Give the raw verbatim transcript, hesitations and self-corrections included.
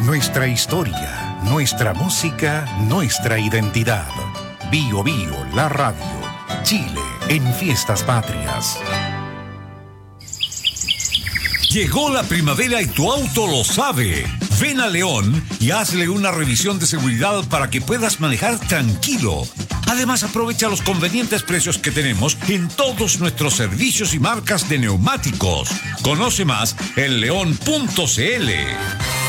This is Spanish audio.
Nuestra historia, nuestra música, nuestra identidad. Bio Bio, la radio. Chile en Fiestas Patrias. Llegó la primavera y tu auto lo sabe. Ven a León y hazle una revisión de seguridad para que puedas manejar tranquilo. Además, aprovecha los convenientes precios que tenemos en todos nuestros servicios y marcas de neumáticos. Conoce más en león punto c l.